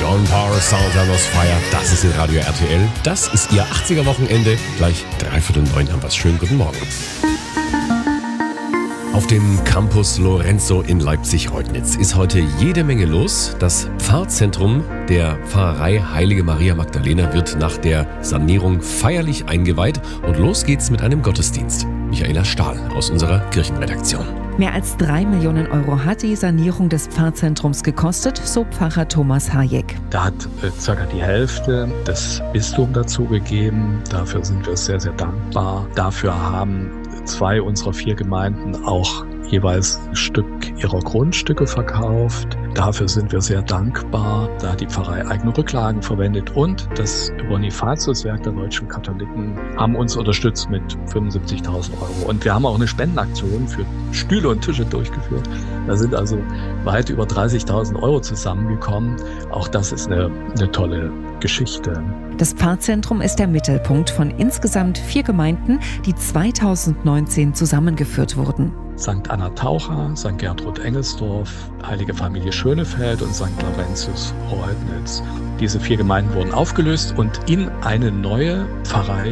On Power Sound Fire, das ist Ihr Radio RTL. Das ist Ihr 80er-Wochenende. Gleich 8:45 haben wir es. Schönen guten Morgen. Auf dem Campus Lorenzo in Leipzig-Reutnitz ist heute jede Menge los. Das Pfarrzentrum der Pfarrei Heilige Maria Magdalena wird nach der Sanierung feierlich eingeweiht und los geht's mit einem Gottesdienst. Michaela Stahl aus unserer Kirchenredaktion. Mehr als 3 Millionen Euro hat die Sanierung des Pfarrzentrums gekostet, so Pfarrer Thomas Hayek. Da hat ca. die Hälfte das Bistum dazugegeben. Dafür sind wir sehr, sehr dankbar. Dafür haben 2 unserer 4 Gemeinden auch jeweils ein Stück ihrer Grundstücke verkauft. Dafür sind wir sehr dankbar. Da hat die Pfarrei eigene Rücklagen verwendet und das Bonifatiuswerk der deutschen Katholiken haben uns unterstützt mit 75.000 Euro. Und wir haben auch eine Spendenaktion für Stühle und Tische durchgeführt. Da sind also weit über 30.000 Euro zusammengekommen. Auch das ist eine tolle Geschichte. Das Pfarrzentrum ist der Mittelpunkt von insgesamt 4 Gemeinden, die 2019 zusammengeführt wurden. St. Anna Taucher, St. Gertrud Engelsdorf, Heilige Familie Schönefeld und St. Laurentius Reutnitz. Diese 4 Gemeinden wurden aufgelöst und in eine neue Pfarrei